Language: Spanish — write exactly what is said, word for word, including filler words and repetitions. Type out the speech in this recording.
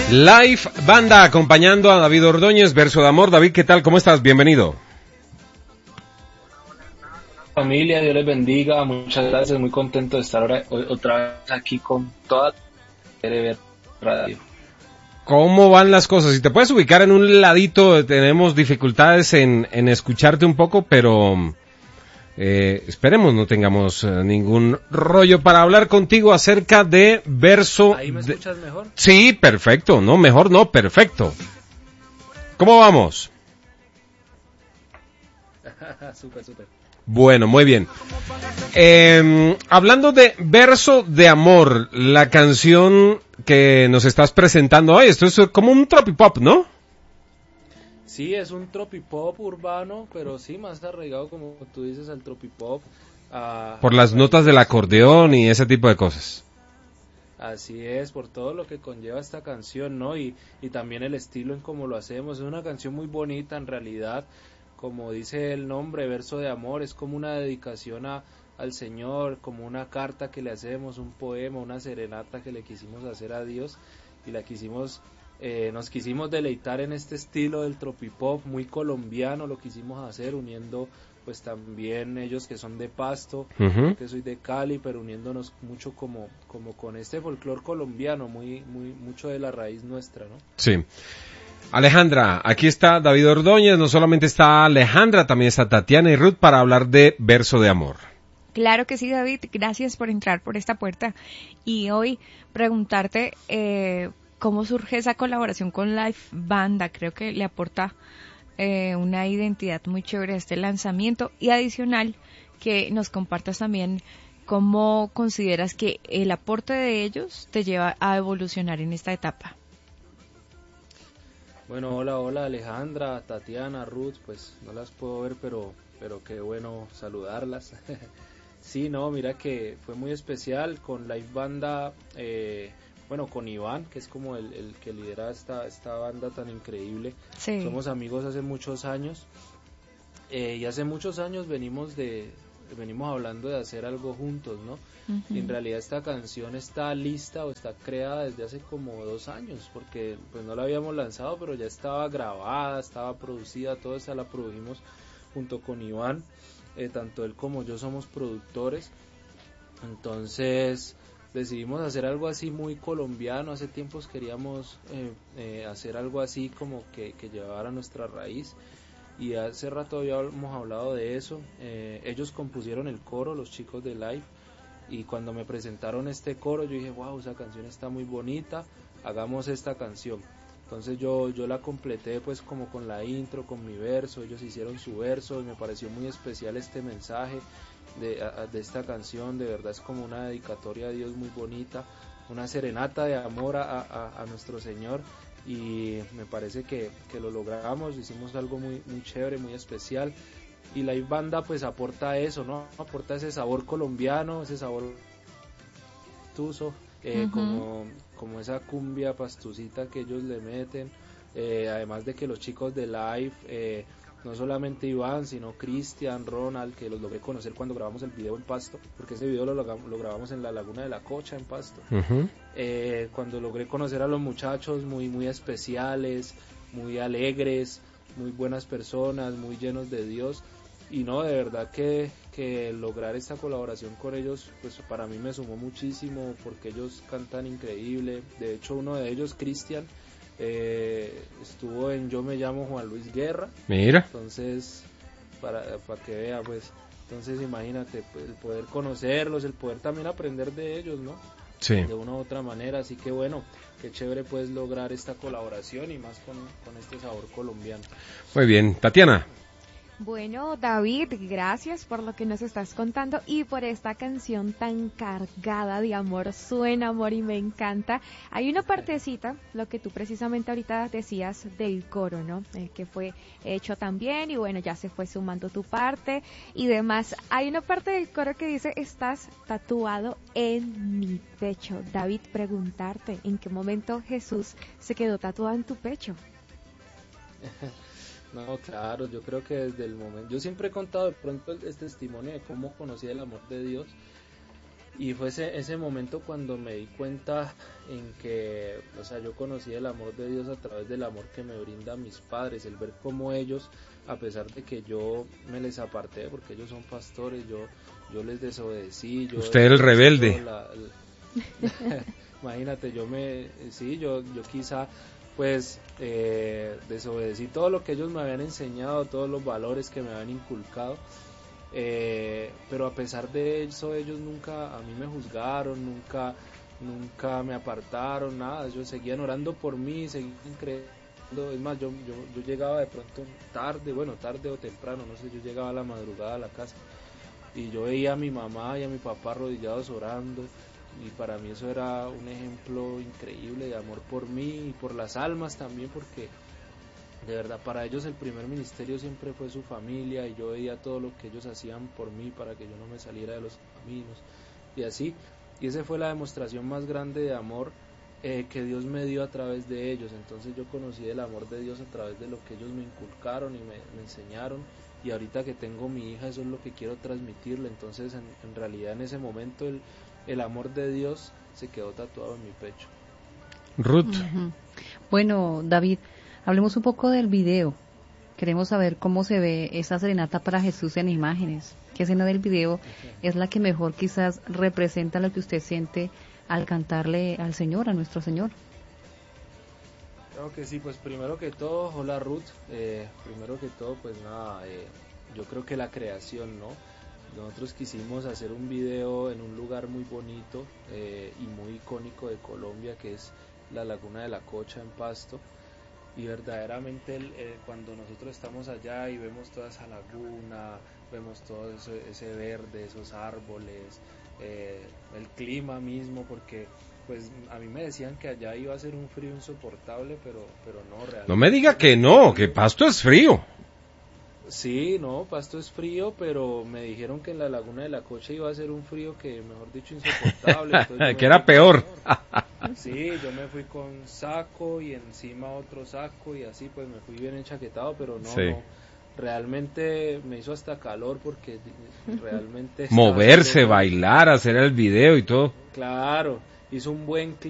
Live Banda acompañando a David Ordóñez, Verso de Amor. David, ¿qué tal? ¿Cómo estás? Bienvenido. Familia, Dios les bendiga, muchas gracias, muy contento de estar ahora, otra vez aquí con toda la radio. ¿Cómo van las cosas? Si te puedes ubicar en un ladito, tenemos dificultades en, en escucharte un poco, pero eh, esperemos no tengamos eh, ningún rollo para hablar contigo acerca de Verso... ¿Ahí me de... escuchas mejor? Sí, perfecto, no, mejor no, perfecto. ¿Cómo vamos? Súper, súper. Bueno, muy bien. Eh, hablando de Verso de Amor, la canción que nos estás presentando hoy, esto es como un tropipop, ¿no? Sí, es un tropipop urbano, pero sí más arraigado, como tú dices, al tropipop. A, Por las notas del acordeón y ese tipo de cosas. Así es, por todo lo que conlleva esta canción, ¿no? Y, y también el estilo en cómo lo hacemos. Es una canción muy bonita en realidad. Como dice el nombre, Verso de Amor, es como una dedicación a, al Señor, como una carta que le hacemos, un poema, una serenata que le quisimos hacer a Dios y la quisimos, eh, nos quisimos deleitar en este estilo del tropipop muy colombiano, lo quisimos hacer uniendo pues también ellos que son de Pasto, Uh-huh. yo que soy de Cali, pero uniéndonos mucho como, como con este folclor colombiano, muy, muy, mucho de la raíz nuestra, ¿no? Sí. Alejandra, aquí está David Ordóñez, no solamente está Alejandra, también está Tatiana y Ruth para hablar de Verso de Amor. Claro que sí, David, gracias por entrar por esta puerta y hoy preguntarte eh, cómo surge esa colaboración con Live Banda. Creo que le aporta eh, una identidad muy chévere a este lanzamiento y adicional que nos compartas también cómo consideras que el aporte de ellos te lleva a evolucionar en esta etapa. Bueno, hola, hola Alejandra, Tatiana, Ruth, pues no las puedo ver, pero, pero qué bueno saludarlas. Sí, no, mira que fue muy especial con Live Banda, eh, bueno, con Iván, que es como el, el que lidera esta, esta banda tan increíble. Sí. Somos amigos hace muchos años eh, y hace muchos años venimos de venimos hablando de hacer algo juntos, ¿no? Uh-huh. Y en realidad esta canción está lista o está creada desde hace como dos años, porque pues no la habíamos lanzado, pero ya estaba grabada, estaba producida, toda esa la produjimos junto con Iván, eh, tanto él como yo somos productores, entonces decidimos hacer algo así muy colombiano, hace tiempos queríamos eh, eh, hacer algo así como que, que llevara nuestra raíz, y hace rato habíamos hablado de eso. Eh, ellos compusieron el coro, los chicos de Live, y cuando me presentaron este coro yo dije, wow, esa canción está muy bonita, hagamos esta canción. Entonces yo, yo la completé pues como con la intro, con mi verso, ellos hicieron su verso y me pareció muy especial este mensaje de, a, de esta canción, de verdad es como una dedicatoria a Dios muy bonita, una serenata de amor a, a, a nuestro Señor, y me parece que, que lo logramos, hicimos algo muy, muy chévere, muy especial, y la banda pues aporta eso, ¿no? Aporta ese sabor colombiano, ese sabor tuso, eh, uh-huh. como, como esa cumbia pastucita que ellos le meten, eh, además de que los chicos de Live, eh, no solamente Iván, sino Cristian, Ronald, que los logré conocer cuando grabamos el video en Pasto, porque ese video lo, lo grabamos en la Laguna de la Cocha, en Pasto. Uh-huh. Eh, cuando logré conocer a los muchachos muy, muy especiales, muy alegres, muy buenas personas, muy llenos de Dios, y no, de verdad que, que lograr esta colaboración con ellos, pues para mí me sumó muchísimo, porque ellos cantan increíble. De hecho, uno de ellos, Cristian, Eh, estuvo en Yo me llamo Juan Luis Guerra. Mira. Entonces, para, para que vea, pues, entonces imagínate, pues, el poder conocerlos, el poder también aprender de ellos, ¿no? Sí. De una u otra manera, así que bueno, qué chévere pues lograr esta colaboración y más con, con este sabor colombiano. Muy bien, Tatiana. Bueno, David, gracias por lo que nos estás contando y por esta canción tan cargada de amor. Suena amor y me encanta. Hay una partecita, lo que tú precisamente ahorita decías del coro, ¿no? El que fue hecho también y bueno, ya se fue sumando tu parte y demás. Hay una parte del coro que dice, estás tatuado en mi pecho. David, preguntarte, ¿en qué momento Jesús se quedó tatuado en tu pecho? No, claro, yo creo que desde el momento, yo siempre he contado de pronto el, el testimonio de cómo conocí el amor de Dios, Y fue ese, ese momento cuando me di cuenta en que, o sea, yo conocí el amor de Dios a través del amor que me brindan mis padres, el ver cómo ellos, a pesar de que yo me les aparté, porque ellos son pastores, yo yo les desobedecí. Yo Usted era el rebelde. La, la, imagínate, yo me, sí, yo, yo quizá, pues, eh, desobedecí todo lo que ellos me habían enseñado, todos los valores que me habían inculcado. Eh, pero a pesar de eso ellos nunca a mí me juzgaron, nunca nunca me apartaron, nada, ellos seguían orando por mí, seguían creyendo, es más, yo, yo, yo llegaba de pronto tarde, bueno, tarde o temprano, no sé, yo llegaba a la madrugada a la casa y yo veía a mi mamá y a mi papá arrodillados orando, y para mí eso era un ejemplo increíble de amor por mí y por las almas también, porque de verdad, para ellos el primer ministerio siempre fue su familia, y yo veía todo lo que ellos hacían por mí para que yo no me saliera de los caminos, y así, y esa fue la demostración más grande de amor eh, que Dios me dio a través de ellos. Entonces yo conocí el amor de Dios a través de lo que ellos me inculcaron y me, me enseñaron, y ahorita que tengo mi hija, eso es lo que quiero transmitirle. Entonces en, en realidad en ese momento el, el amor de Dios se quedó tatuado en mi pecho. Ruth. Uh-huh. Bueno, David, hablemos un poco del video. Queremos saber cómo se ve esa serenata para Jesús en imágenes. ¿Qué escena del video okay. es la que mejor quizás representa lo que usted siente al cantarle al Señor, a nuestro Señor? Creo que sí, pues primero que todo, hola Ruth, eh, primero que todo, pues nada, eh, yo creo que la creación, ¿no? Nosotros quisimos hacer un video en un lugar muy bonito eh, y muy icónico de Colombia, que es la Laguna de la Cocha en Pasto. Y verdaderamente el, eh, cuando nosotros estamos allá y vemos toda esa laguna, vemos todo eso, ese verde, esos árboles, eh, el clima mismo, porque pues a mí me decían que allá iba a ser un frío insoportable, pero pero no, realmente. No me diga que no, que Pasto es frío. Sí, no, Pasto es frío, pero me dijeron que en la Laguna de la Cocha iba a ser un frío que, mejor dicho, insoportable. Que era peor. Sí, yo me fui con saco y encima otro saco y así, pues me fui bien enchaquetado, pero no, sí. no realmente me hizo hasta calor porque realmente... Moverse, bailar, hacer el video y todo. Claro, hizo un buen clima.